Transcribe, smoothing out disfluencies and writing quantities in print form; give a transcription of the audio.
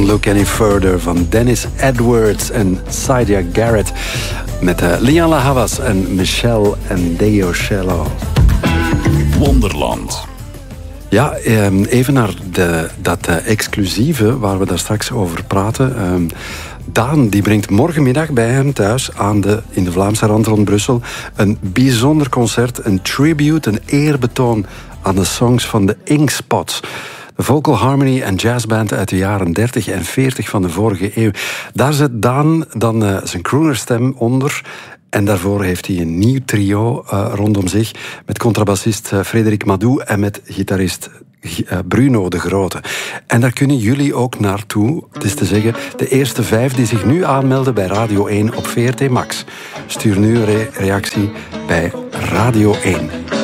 Look Any Further van Dennis Edwards en Saidia Garrett. Met Lian La Havas en Michelle en Deo Cello. Wonderland. Ja, even naar dat exclusieve waar we daar straks over praten. Daan die brengt morgenmiddag bij hem thuis in de Vlaamse rand rond Brussel een bijzonder concert, een tribute, een eerbetoon aan de songs van de Inkspots. De vocal harmony en jazzband uit de jaren 30 en 40 van de vorige eeuw. Daar zet Daan dan zijn croonerstem onder. En daarvoor heeft hij een nieuw trio rondom zich. Met contrabassist Frederik Madou en met gitarist Bruno de Grote. En daar kunnen jullie ook naartoe. Het is te zeggen, de eerste 5 die zich nu aanmelden bij Radio 1 op VRT Max. Stuur nu een reactie bij Radio 1.